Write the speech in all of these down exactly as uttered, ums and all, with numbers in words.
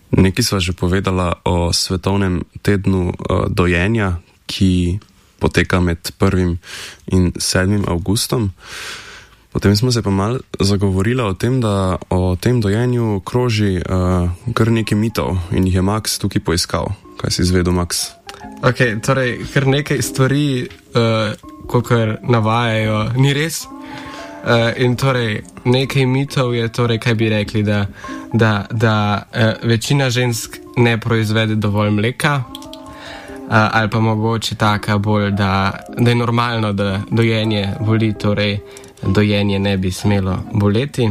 Nekaj sva že povedala o svetovnem tednu uh, dojenja, ki poteka med prvim in sedmim avgustom. Potem smo se pa malo zagovorili o tem, da o tem dojenju kroži uh, kar nekaj mitov in jih je Max tukaj poiskal. Kaj si izvedel, Max? Ok, torej, kar nekaj stvari, uh, kolikor navajajo, ni res. Uh, in torej, nekaj mitov je, torej, kaj bi rekli, da, da, da uh, večina žensk ne proizvede dovolj mleka, uh, ali pa mogoče taka bolj, da, da je normalno, da dojenje boli, torej dojenje ne bi smelo boleti.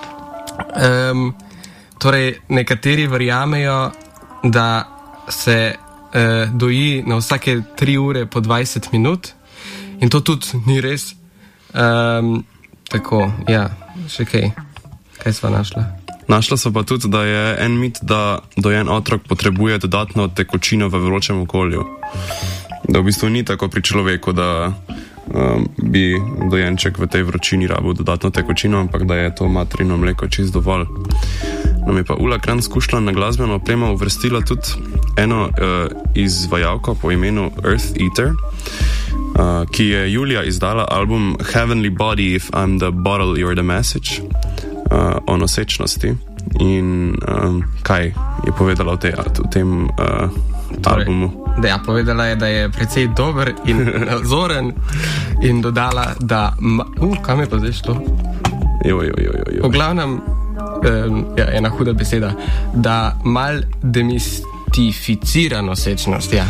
Um, torej, nekateri verjamejo, da se uh, doji na vsake tri ure po dvajset minut in to tudi ni res. Um, Tako, ja, še kaj. Kaj sva našla? Našla so pa tudi, da je en mit, da dojen otrok potrebuje dodatno tekočino v vročem okolju. Da v bistvu ni tako pri človeku, da um, bi dojenček v tej vročini rabil dodatno tekočino, ampak da je to materino mleko čist dovolj. Nam je pa Ula Kran skušala na glasbeno opremo uvrstila tudi eno uh, izvajalko po imenu Earth Eater, Uh, ki je julija izdala album Heavenly Body If I'm the Bottle, You're the Message uh, o nosečnosti. In um, kaj je povedala o, te, o tem uh, torej, albumu? Da ja, povedala je, da je precej dober in nazoren in dodala, da... Ma, uh, kam je pa zdaj šlo? Jo, jo, jo, jo, jo. V glavnem, um, ja, ena huda beseda, da mal demistificira nosečnost, ja.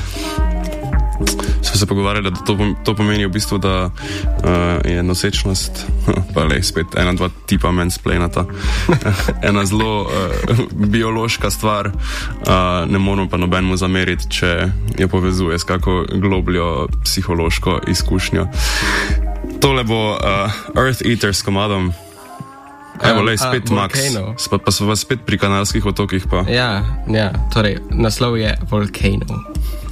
Smo se pogovarjali, da to, to pomeni v bistvu, da uh, je nosečnost, pa lej, spet ena, dva tipa mansplainata, ena zelo uh, biološka stvar, uh, ne moramo pa nobenemu zameriti, če jo povezuje s kako globljo psihološko izkušnjo. Tole bo uh, Earth Eater s komadom. Evo, lej, spet uh, Max, pa, pa so vas spet pri Kanalskih otokih pa. Ja, ja, torej, naslov je Volcano.